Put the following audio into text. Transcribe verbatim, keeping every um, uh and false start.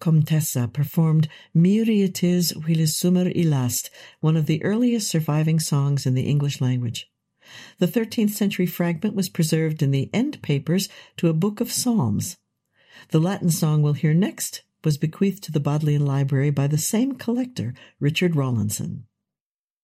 Comtessa performed Miri it is while summer I last, one of the earliest surviving songs in the English language. The thirteenth century fragment was preserved in the end papers to a book of psalms. The Latin song we'll hear next was bequeathed to the Bodleian Library by the same collector, Richard Rawlinson.